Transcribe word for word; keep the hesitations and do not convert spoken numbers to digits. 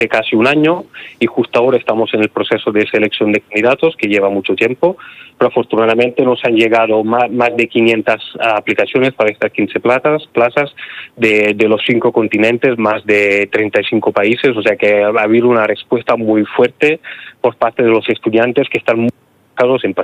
casi un año y justo ahora estamos en el proceso de selección de candidatos que lleva mucho tiempo, pero afortunadamente nos han llegado más, más de quinientas aplicaciones para estas quince plazas, plazas de, de los cinco continentes, más de treinta y cinco países, o sea que ha habido una respuesta muy fuerte por parte de los estudiantes que están muy interesados en